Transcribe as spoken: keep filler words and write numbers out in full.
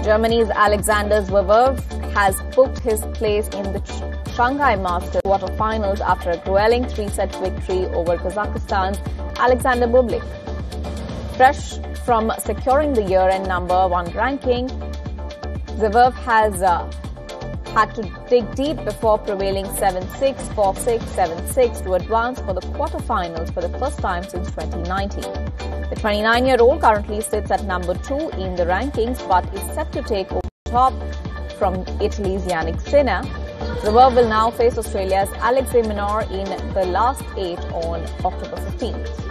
Germany's Alexander Zverev has booked his place in the Shanghai Masters quarterfinals after a grueling three-set victory over Kazakhstan's Alexander Bublik. Fresh from securing the year-end number one ranking, Zverev has uh, had to dig deep before prevailing seven six, four six, seven six to advance for the quarterfinals for the first time since twenty nineteen. The twenty-nine-year-old currently sits at number two in the rankings but is set to take over top from Italy's Yannick Sinner. Zverev will now face Australia's Alex de Minaur in the last eight on October fifteenth.